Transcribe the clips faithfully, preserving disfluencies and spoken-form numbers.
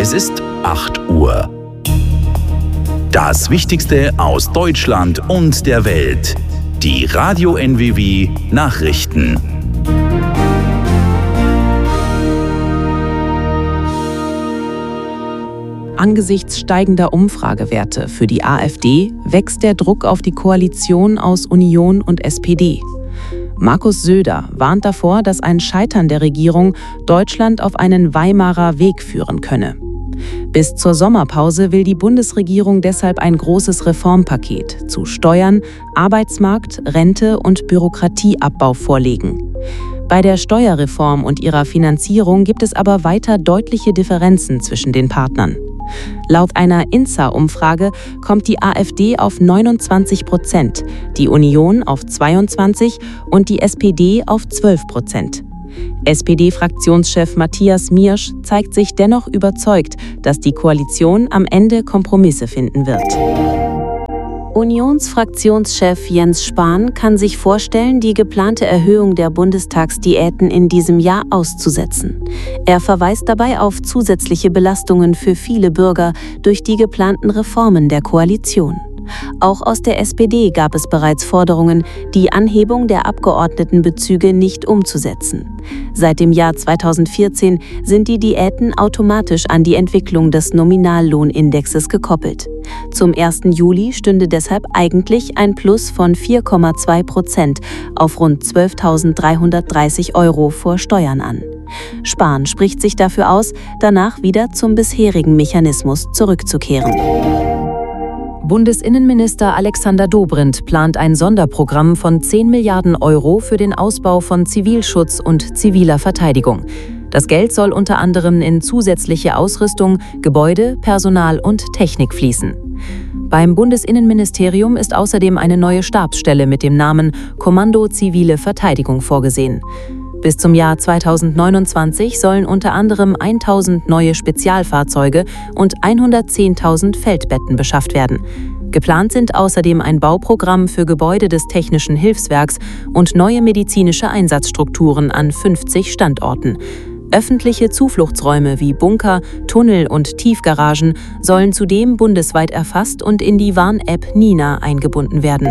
Es ist acht Uhr. Das Wichtigste aus Deutschland und der Welt. Die Radio N W W Nachrichten. Angesichts steigender Umfragewerte für die AfD wächst der Druck auf die Koalition aus Union und S P D. Markus Söder warnt davor, dass ein Scheitern der Regierung Deutschland auf einen Weimarer Weg führen könne. Bis zur Sommerpause will die Bundesregierung deshalb ein großes Reformpaket zu Steuern, Arbeitsmarkt, Rente und Bürokratieabbau vorlegen. Bei der Steuerreform und ihrer Finanzierung gibt es aber weiter deutliche Differenzen zwischen den Partnern. Laut einer INSA-Umfrage kommt die AfD auf neunundzwanzig Prozent, die Union auf zweiundzwanzig und die S P D auf zwölf Prozent. S P D-Fraktionschef Matthias Miersch zeigt sich dennoch überzeugt, dass die Koalition am Ende Kompromisse finden wird. Unionsfraktionschef Jens Spahn kann sich vorstellen, die geplante Erhöhung der Bundestagsdiäten in diesem Jahr auszusetzen. Er verweist dabei auf zusätzliche Belastungen für viele Bürger durch die geplanten Reformen der Koalition. Auch aus der S P D gab es bereits Forderungen, die Anhebung der Abgeordnetenbezüge nicht umzusetzen. Seit dem Jahr zweitausendvierzehn sind die Diäten automatisch an die Entwicklung des Nominallohnindexes gekoppelt. Zum ersten Juli stünde deshalb eigentlich ein Plus von vier Komma zwei Prozent auf rund zwölftausenddreihundertdreißig Euro vor Steuern an. Spahn spricht sich dafür aus, danach wieder zum bisherigen Mechanismus zurückzukehren. Bundesinnenminister Alexander Dobrindt plant ein Sonderprogramm von zehn Milliarden Euro für den Ausbau von Zivilschutz und ziviler Verteidigung. Das Geld soll unter anderem in zusätzliche Ausrüstung, Gebäude, Personal und Technik fließen. Beim Bundesinnenministerium ist außerdem eine neue Stabsstelle mit dem Namen Kommando Zivile Verteidigung vorgesehen. Bis zum Jahr zweitausendneunundzwanzig sollen unter anderem tausend neue Spezialfahrzeuge und hundertzehntausend Feldbetten beschafft werden. Geplant sind außerdem ein Bauprogramm für Gebäude des Technischen Hilfswerks und neue medizinische Einsatzstrukturen an fünfzig Standorten. Öffentliche Zufluchtsräume wie Bunker, Tunnel und Tiefgaragen sollen zudem bundesweit erfasst und in die Warn-App Nina eingebunden werden.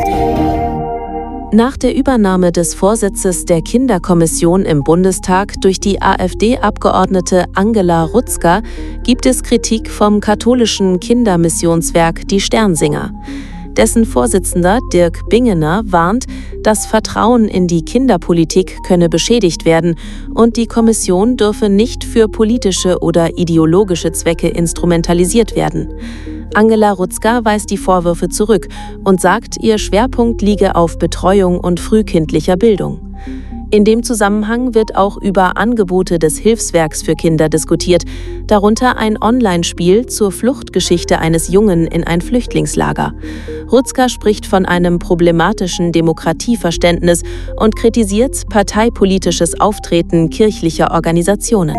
Nach der Übernahme des Vorsitzes der Kinderkommission im Bundestag durch die AfD-Abgeordnete Angela Rutzka gibt es Kritik vom katholischen Kindermissionswerk Die Sternsinger. Dessen Vorsitzender Dirk Bingener warnt, das Vertrauen in die Kinderpolitik könne beschädigt werden und die Kommission dürfe nicht für politische oder ideologische Zwecke instrumentalisiert werden. Angela Rutzka weist die Vorwürfe zurück und sagt, ihr Schwerpunkt liege auf Betreuung und frühkindlicher Bildung. In dem Zusammenhang wird auch über Angebote des Hilfswerks für Kinder diskutiert, darunter ein Online-Spiel zur Fluchtgeschichte eines Jungen in ein Flüchtlingslager. Rutzka spricht von einem problematischen Demokratieverständnis und kritisiert parteipolitisches Auftreten kirchlicher Organisationen.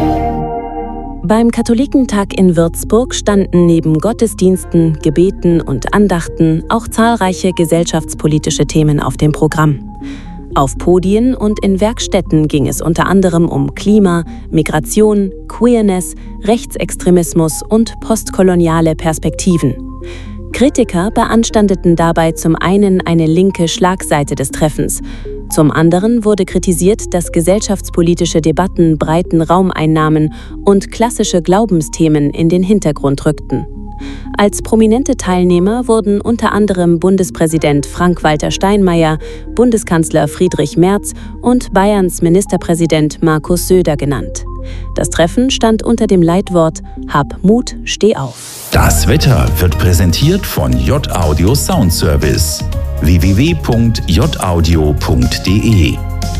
Beim Katholikentag in Würzburg standen neben Gottesdiensten, Gebeten und Andachten auch zahlreiche gesellschaftspolitische Themen auf dem Programm. Auf Podien und in Werkstätten ging es unter anderem um Klima, Migration, Queerness, Rechtsextremismus und postkoloniale Perspektiven. Kritiker beanstandeten dabei zum einen eine linke Schlagseite des Treffens. Zum anderen wurde kritisiert, dass gesellschaftspolitische Debatten breiten Raum einnahmen und klassische Glaubensthemen in den Hintergrund rückten. Als prominente Teilnehmer wurden unter anderem Bundespräsident Frank-Walter Steinmeier, Bundeskanzler Friedrich Merz und Bayerns Ministerpräsident Markus Söder genannt. Das Treffen stand unter dem Leitwort „Hab Mut, steh auf“. Das Wetter wird präsentiert von J-Audio Soundservice. w w w punkt j audio punkt d e.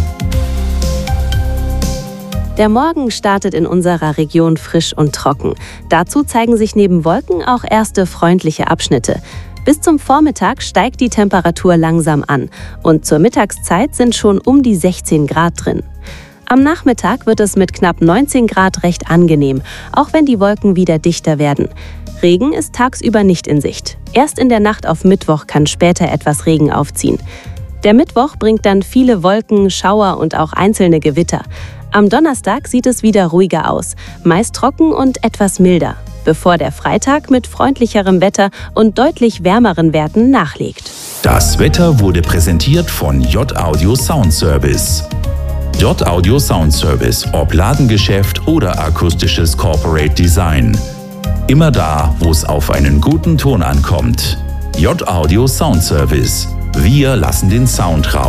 Der Morgen startet in unserer Region frisch und trocken. Dazu zeigen sich neben Wolken auch erste freundliche Abschnitte. Bis zum Vormittag steigt die Temperatur langsam an und zur Mittagszeit sind schon um die sechzehn Grad drin. Am Nachmittag wird es mit knapp neunzehn Grad recht angenehm, auch wenn die Wolken wieder dichter werden. Regen ist tagsüber nicht in Sicht. Erst in der Nacht auf Mittwoch kann später etwas Regen aufziehen. Der Mittwoch bringt dann viele Wolken, Schauer und auch einzelne Gewitter. Am Donnerstag sieht es wieder ruhiger aus, meist trocken und etwas milder, bevor der Freitag mit freundlicherem Wetter und deutlich wärmeren Werten nachlegt. Das Wetter wurde präsentiert von J-Audio Sound Service. J-Audio Sound Service, ob Ladengeschäft oder akustisches Corporate Design. Immer da, wo es auf einen guten Ton ankommt. J-Audio Sound Service. Wir lassen den Sound raus.